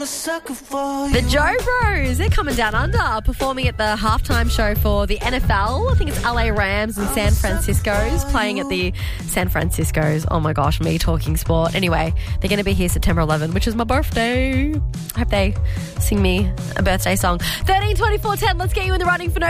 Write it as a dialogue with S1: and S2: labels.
S1: The Joe Bros, they're coming down under, performing at the halftime show for the NFL. I think it's LA Rams and San Francisco's, playing at the San Francisco's. Oh my gosh, me talking sport. Anyway, they're going to be here September 11, which is my birthday. I hope they sing me a birthday song. 13 24 10, let's get you in the running for no